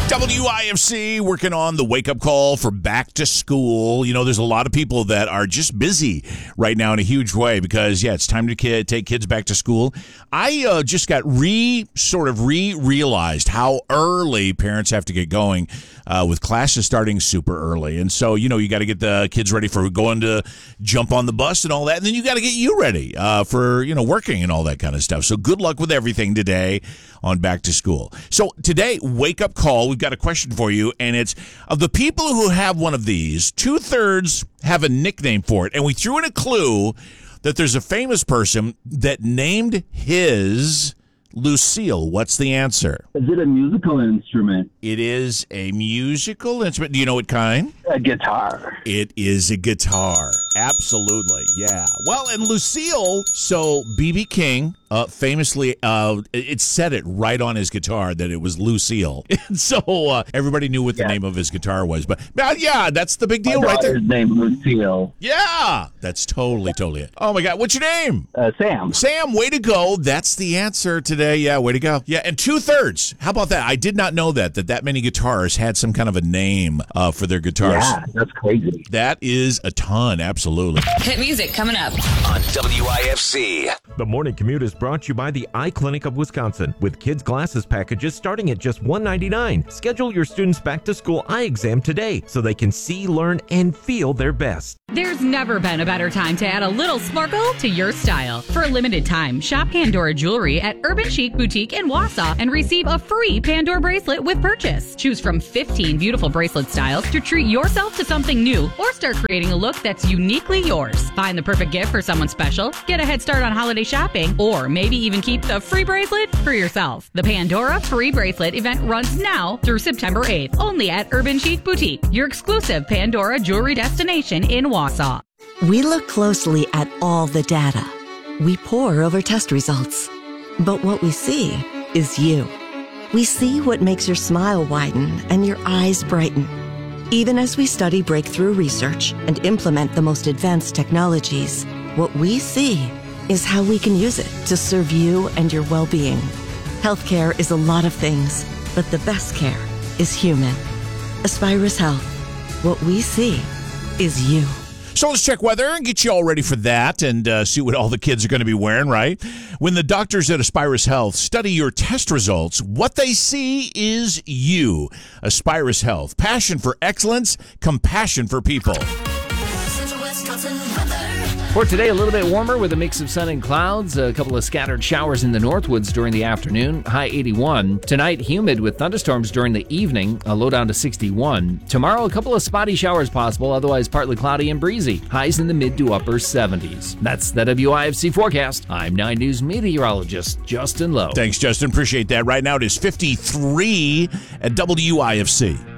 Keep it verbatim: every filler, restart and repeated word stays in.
W I F C working on the wake-up call for back to school. You know, there's a lot of people that are just busy right now in a huge way because, yeah, it's time to kid, take kids back to school. I uh, just got re sort of re-realized how early parents have to get going uh, with classes starting super early. And so, you know, you got to get the kids ready for going to jump on the bus and all that. And then you got to get you ready uh, for, you know, working and all that kind of stuff. So good luck with everything today on back to school. So today, wake-up call, we've got a question for you, and it's, of the people who have one of these, two-thirds have a nickname for it. And we threw in a clue that there's a famous person that named his Lucille. What's the answer? Is it a musical instrument? It is a musical instrument. Do you know what kind? A guitar. It is a guitar. Absolutely. Yeah. Well, and Lucille, so B B King uh, famously, uh, it said it right on his guitar that it was Lucille. so uh, everybody knew what the yeah. name of his guitar was. But uh, yeah, that's the big deal My right there. His name Lucille. Yeah. That's totally, totally it. Oh, my God. What's your name? Uh, Sam. Sam, way to go. That's the answer today. Yeah, way to go. Yeah, and two-thirds. How about that? I did not know that, that that many guitarists had some kind of a name uh, for their guitars. Yeah, that's crazy. That is a ton, absolutely. Hit music coming up on W I F C. The Morning Commute is brought to you by the Eye Clinic of Wisconsin, with kids' glasses packages starting at just one dollar and ninety-nine cents. Schedule your students' back-to-school eye exam today so they can see, learn, and feel their best. There's never been a better time to add a little sparkle to your style. For a limited time, shop Pandora Jewelry at Urban Chic Boutique in Wausau and receive a free Pandora bracelet with purchase. Choose from fifteen beautiful bracelet styles to treat yourself to something new or start creating a look that's uniquely yours. Find the perfect gift for someone special, get a head start on holiday shopping, or maybe even keep the free bracelet for yourself. The Pandora Free Bracelet event runs now through September eighth, only at Urban Chic Boutique, your exclusive Pandora jewelry destination in Wausau. We look closely at all the data. We pore over test results. But what we see is you. We see what makes your smile widen and your eyes brighten. Even as we study breakthrough research and implement the most advanced technologies, what we see is how we can use it to serve you and your well-being. Healthcare is a lot of things, but the best care is human. Aspirus Health. What we see is you. So let's check weather and get you all ready for that and uh, see what all the kids are going to be wearing, right? When the doctors at Aspirus Health study your test results, what they see is you. Aspirus Health. Passion for excellence, compassion for people. For today, a little bit warmer with a mix of sun and clouds, a couple of scattered showers in the Northwoods during the afternoon, high eighty-one. Tonight, humid with thunderstorms during the evening, a low down to sixty-one. Tomorrow, a couple of spotty showers possible, otherwise partly cloudy and breezy, highs in the mid to upper seventies. That's the W I F C forecast. I'm nine News meteorologist Justin Lowe. Thanks, Justin. Appreciate that. Right now, it is fifty-three at W I F C.